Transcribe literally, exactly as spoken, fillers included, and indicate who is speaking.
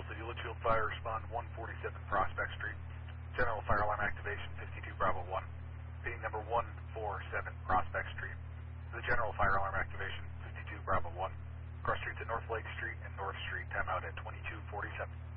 Speaker 1: City Litchfield Fire, respond one forty-seven Prospect Street. General fire alarm activation fifty-two Bravo one. Being number one forty-seven Prospect Street. The general fire alarm activation fifty-two Bravo one. Cross streets at North Lake Street and North Street, timeout at twenty-two forty-seven.